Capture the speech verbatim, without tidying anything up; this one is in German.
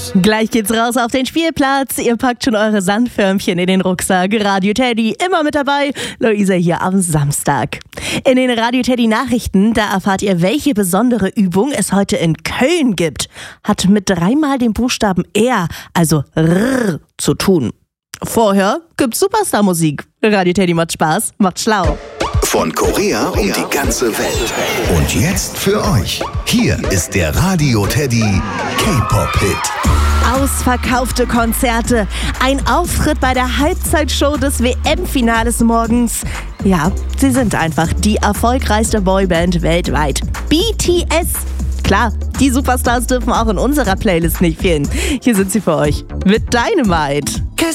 Gleich geht's raus auf den Spielplatz. Ihr packt schon eure Sandförmchen in den Rucksack. Radio Teddy immer mit dabei. Luisa hier am Samstag. In den Radio Teddy Nachrichten, da erfahrt ihr, welche besondere Übung es heute in Köln gibt. Hat mit dreimal dem Buchstaben R, also R, zu tun. Vorher gibt's Superstar-Musik. Radio Teddy macht Spaß, macht schlau. Von Korea und die ganze Welt. Und jetzt für euch. Hier ist der Radio Teddy K-Pop-Hit. Ausverkaufte Konzerte, ein Auftritt bei der Halbzeitshow des W M-Finales morgens. Ja, sie sind einfach die erfolgreichste Boyband weltweit. B T S. Klar, die Superstars dürfen auch in unserer Playlist nicht fehlen. Hier sind sie für euch mit Dynamite.